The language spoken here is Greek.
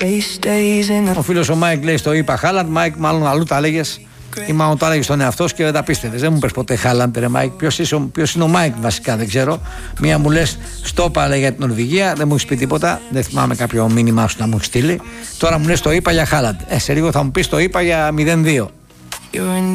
Ο φίλος ο Μάικ λέει στο είπα Χάλαντ. Μάικ, μάλλον αλλού τα έλεγες ή μάλλον τα έλεγες στον εαυτό σου και δεν τα πίστευες. Δεν μου πες ποτέ Χάλαντ, ρε Μάικ. Ποιος είναι ο Μάικ βασικά, δεν ξέρω. Μία μου λες στο είπα λέει για την Νορβηγία, δεν μου έχεις πει τίποτα. Δεν θυμάμαι κάποιο μήνυμά σου να μου έχει στείλει. Τώρα μου λες το είπα για Χάλαντ. Σε λίγο θα μου πεις το είπα για 0-2.